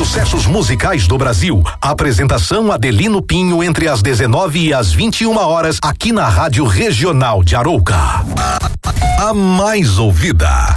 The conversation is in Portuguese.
sucessos musicais do Brasil. Apresentação Adelino Pinho entre as 19 e as 21 horas aqui na Rádio Regional de Arouca. A mais ouvida.